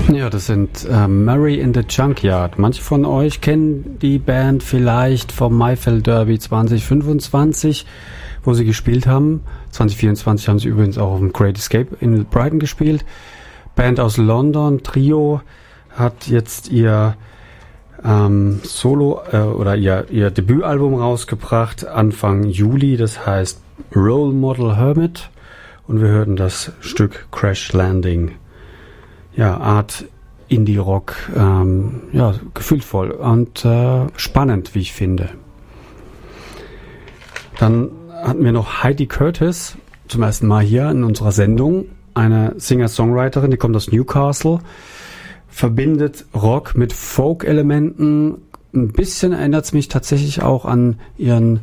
Ja, das sind Mary in the Junkyard. Manche von euch kennen die Band vielleicht vom Maifeld Derby 2025, wo sie gespielt haben. 2024 haben sie übrigens auch auf dem Great Escape in Brighton gespielt. Band aus London, Trio, hat jetzt ihr Solo oder ihr Debütalbum rausgebracht Anfang Juli. Das heißt Role Model Hermit. Und wir hörten das Stück Crash Landing. Ja, Art Indie-Rock, gefühlvoll und spannend, wie ich finde. Dann hatten wir noch Heidi Curtis, zum ersten Mal hier in unserer Sendung. Eine Singer-Songwriterin, die kommt aus Newcastle, verbindet Rock mit Folk-Elementen. Ein bisschen erinnert es mich tatsächlich auch an ihren,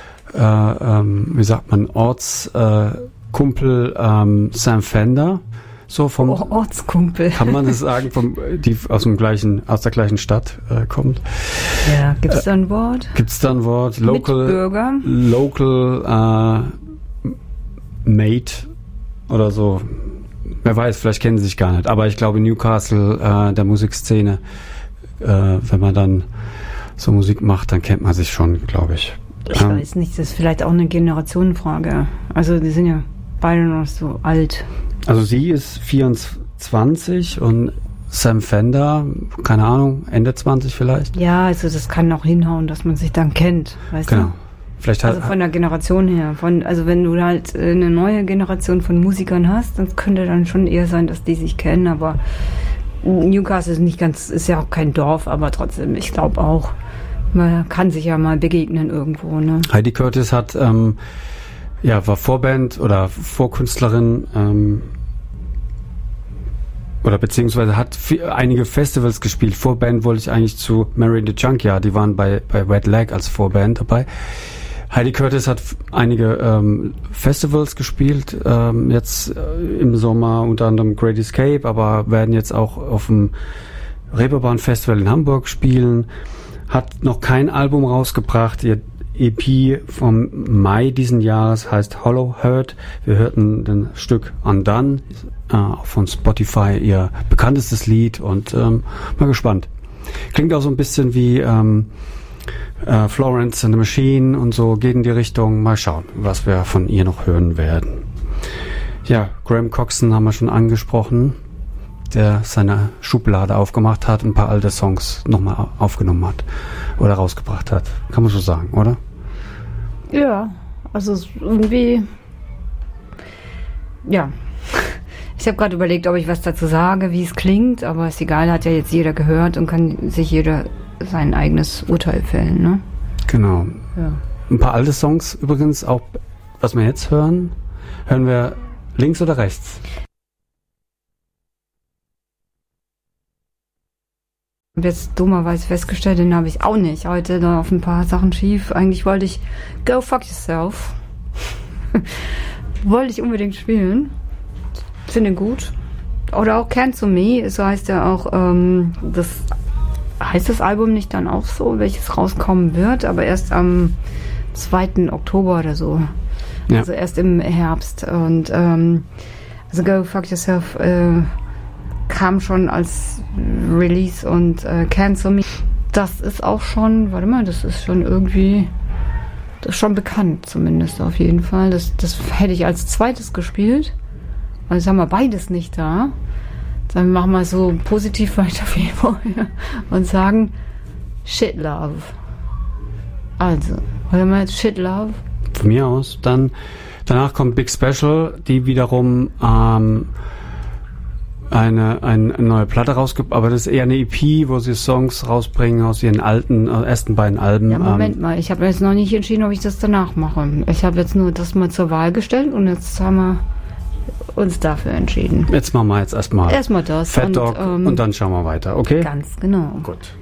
Ortskumpel Sam Fender. So vom Ortskumpel. Kann man das sagen, die aus der gleichen Stadt kommt. Ja, gibt's da ein Wort? Local Mate oder so. Wer weiß, vielleicht kennen sie sich gar nicht. Aber ich glaube, Newcastle, der Musikszene, wenn man dann so Musik macht, dann kennt man sich schon, glaube ich. Ich weiß nicht, das ist vielleicht auch eine Generationenfrage. Also die sind ja beide noch so alt. Also sie ist 24 und Sam Fender, keine Ahnung, Ende 20 vielleicht. Ja, also das kann auch hinhauen, dass man sich dann kennt, weißt du? Vielleicht also von der Generation her. Also wenn du halt eine neue Generation von Musikern hast, dann könnte dann schon eher sein, dass die sich kennen, aber Newcastle ist ja auch kein Dorf, aber trotzdem, ich glaube auch, man kann sich ja mal begegnen irgendwo, ne? Heidi Curtis hat war Vorband oder Vorkünstlerin oder beziehungsweise hat einige Festivals gespielt. Vorband wollte ich eigentlich zu Mary in the Junkyard, die waren bei Wet Leg als Vorband dabei. Heidi Curtis hat einige Festivals gespielt, jetzt im Sommer unter anderem Great Escape, aber werden jetzt auch auf dem Reeperbahn Festival in Hamburg spielen. Hat noch kein Album rausgebracht. Ihr EP vom Mai diesen Jahres heißt Hollow Heard. Wir hörten das Stück Undone, von Spotify ihr bekanntestes Lied und mal gespannt. Klingt auch so ein bisschen wie Florence and the Machine und so, geht in die Richtung. Mal schauen, was wir von ihr noch hören werden. Ja, Graham Coxon haben wir schon angesprochen, der seine Schublade aufgemacht hat und ein paar alte Songs nochmal aufgenommen hat oder rausgebracht hat. Kann man so sagen, oder? Ja, also irgendwie, ja. Ich habe gerade überlegt, ob ich was dazu sage, wie es klingt, aber ist egal, hat ja jetzt jeder gehört und kann sich jeder sein eigenes Urteil fällen, ne? Genau. Ja. Ein paar alte Songs übrigens, auch was wir jetzt hören wir links oder rechts? Ich habe jetzt dummerweise festgestellt, den habe ich auch nicht. Heute da auf ein paar Sachen schief. Eigentlich wollte ich Go Fuck Yourself. Wollte ich unbedingt spielen. Finde gut. Oder auch Cancel Me, so heißt ja auch, heißt das Album nicht dann auch so, welches rauskommen wird, aber erst am 2. Oktober oder so. Ja. Also erst im Herbst. Und also Go Fuck Yourself kam schon als Release und Cancel Me. Das ist auch schon, das ist schon bekannt zumindest auf jeden Fall. Das hätte ich als zweites gespielt. Und jetzt haben wir beides nicht da. Dann machen wir so positiv weiter wie vorher und sagen Shit Love. Also, hören wir jetzt Shit Love? Von mir aus. Danach kommt Big Special, die wiederum eine neue Platte rausgibt, aber das ist eher eine EP, wo sie Songs rausbringen aus ihren ersten beiden Alben. Ja, Moment mal, ich habe jetzt noch nicht entschieden, ob ich das danach mache. Ich habe jetzt nur das mal zur Wahl gestellt und jetzt haben wir uns dafür entschieden. Jetzt machen wir erstmal das. Fat Dog und dann schauen wir weiter, okay? Ganz genau. Gut.